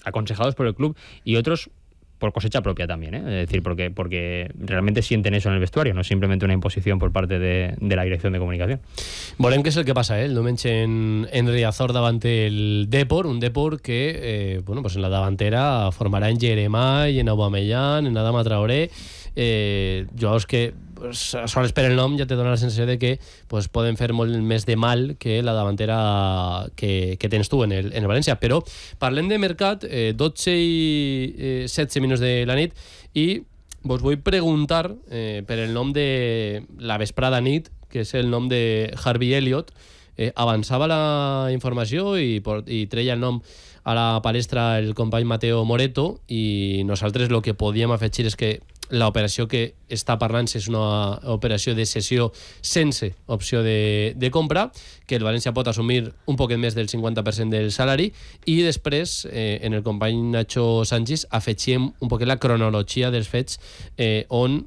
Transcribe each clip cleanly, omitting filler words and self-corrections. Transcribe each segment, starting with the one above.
aconsejados por el club, y otros por cosecha propia también, ¿eh? Es decir, porque realmente sienten eso en el vestuario, no es simplemente una imposición por parte de la dirección de comunicación. Veurem què és el que passa, el diumenge en Riazor davant el Depor, un Depor que pues en la davantera formarà en Jeremai, en Aubameyang, en Adama Traoré, jugadors que sols per el nom ja te dona la sensació de que poden fer molt més de mal que la davantera que tens tu en el València. Però parlem de mercat, 12 i 17 minuts de la nit, i vos vull preguntar per el nom de la vesprada nit, que és el nom de Harvey Elliott. Avançava la informació i treia el nom a la palestra el company Mateo Moreto, i nosaltres el que podíem afegir és que l'operació que està parlant és una operació de cessió sense opció de compra, que el València pot assumir un poquet més del 50% del salari, i després en el company Nacho Sánchez afegim un poquet la cronologia dels fets, on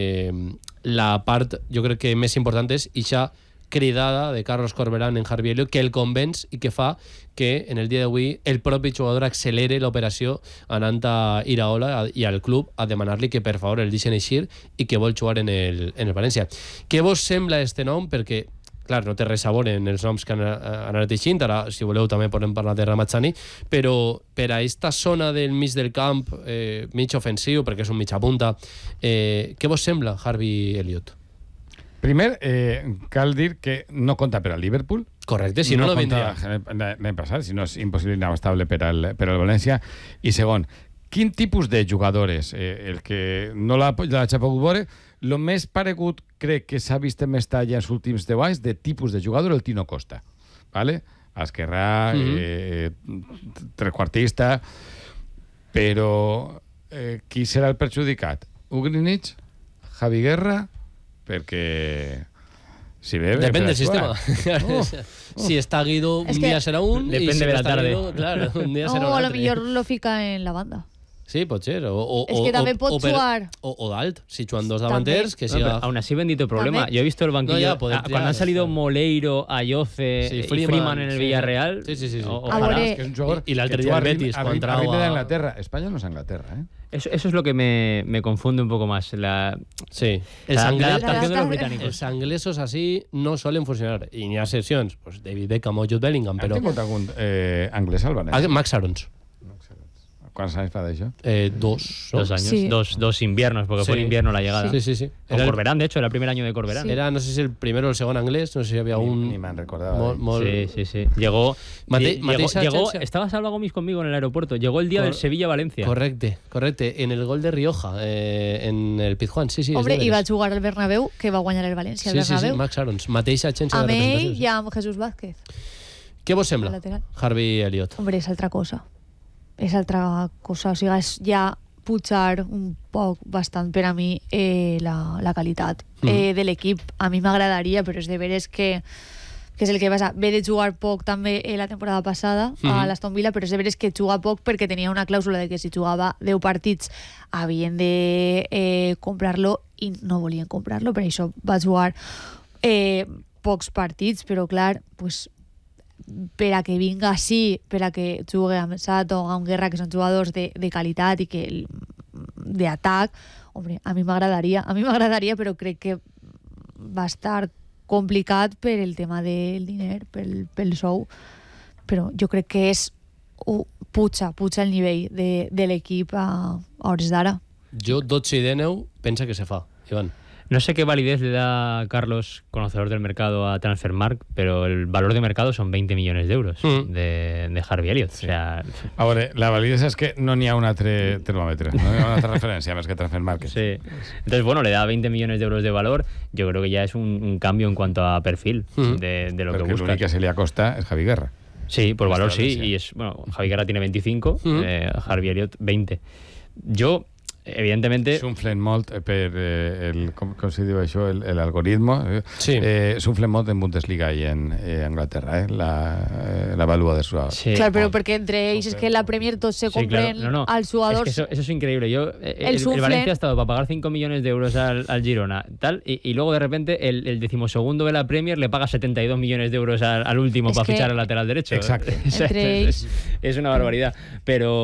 la part jo crec que més important és ixa cridada de Carlos Corberán en Harvey Elliott, que el convenç i que fa que en el dia d'avui el propi jugador accelere l'operació anant a Iraola i al club a demanar-li que per favor el deixen eixir i que vol jugar en el València. Què vos sembla este nom? Perquè clar, no té res a veure en els noms que han anat eixint, ara si voleu també podem parlar de Ramazzani, però per a aquesta zona del mig del camp, mig ofensiu, perquè és un mitja punta, què vos sembla Harvey Elliott? Primer, cal dir que no compta per al Liverpool. Correcte, si no vindria. L'any passat, si no és impossible inabastable per al València. I segon, quin tipus de jugadores? El que no l'ha pogut veure, el més paregut crec que s'ha vist en Mestalla els últims 10 anys de tipus de jugador, el Tino Costa. ¿Vale? Esquerrà, tresquartista, però qui serà el perjudicat? Ugrinic, Javi Guerra, perquè si ve depèn del sistema. Si està Guido, un dia serà un, depende de la tarde. Claro, un dia serà un altre. O a lo millor lo fica en la banda. Sí, pot ser. Es que també pot jugar. O d'alt, si juguen dos davanters, que siga... Aún así, bendito problema. Yo he visto el banquillo cuando han salido Moleiro, Ayoce y Freeman en el Villarreal. Sí. Ojalá. Y l'altre dia el Betis contra Inglaterra. España no es Inglaterra, ¿eh? Eso es lo que me confunde un poco más. La adaptación de los británicos. Els anglesos así no solen funcionar. I n'hi ha excepcions. Pues David Beckham o Jude Bellingham, però... Han tingut algun anglès al València? Max Arons. ¿Cuántos años fa d'això? 2 años. Sí. Dos inviernos, porque fue en invierno la llegada. Sí. Con Corberán, de hecho, era el primer año de Corberán. Sí. Era, no sé si el primero o el segundo inglés, no sé si había un... Ni me'n recordava. Sí. Llegó, estaba Salva Gomis conmigo en el aeropuerto. Llegó el día del Sevilla-Valencia. Correcte. En el gol de Rioja, en el Pizjuán. Sí. Hombre, i va jugar al Bernabéu, que va guanyar el València al Bernabéu. Sí, Max Arons. Mateixa agència de representació. Amb ell i amb Jesús Vázquez. Què vos sembla, Harvey Elliott? Hombre, és altra cosa. O sigui, és ja pujar un poc bastant per a mi la qualitat de l'equip. A mi m'agradaria, però és de veres que és el que passa. Ve de jugar poc també la temporada passada a l'Aston Villa, però és de veres que juga poc perquè tenia una clàusula de que si jugava 10 partits havien de comprar-lo i no volien comprar-lo, per això va jugar pocs partits, però clar, pues, per a que vinga així, per a que jugui amb Sato o amb Guerra, que són jugadors de qualitat i que d'atac, hombre, a mi m'agradaria, però crec que va estar complicat per el tema del diner, pel sou, però jo crec que és puja el nivell de l'equip a hores d'ara. Jo 12 i 19 pensa que se fa, Iván. No sé qué validez le da Carlos, conocedor del mercado, a Transfermarkt, pero el valor de mercado son 20 millones de euros de Harvey Elliott. Sí. O sea... A veure, la validesa és que no n'hi ha un altre termòmetre, no hi ha una altra referència més que Transfermarkt. Sí. Entonces, bueno, le da 20 millones de euros de valor. Yo creo que ya es un cambio en cuanto a perfil de lo que busca. Perquè l'únic que se li acosta és Javi Guerra. Sí, por valor sí. Y es, bueno, Javi Guerra tiene 25, Harvey Elliott 20. Yo... Evidentemente... S'unflen molt per com se diu això, l'algoritmo. Sí. S'unflen molt en Bundesliga i en Anglaterra, la valua de jugadors. Sí. Clar, però perquè entre ells és que la Premier tots se compren als jugadors. Es que eso es increíble. El Valencia ha estado para pagar 5 millones de euros al Girona, tal, y luego de repente el 12º de la Premier le paga 72 millones de euros al último para fichar al lateral derecho. Exacto. Es una barbaridad. Pero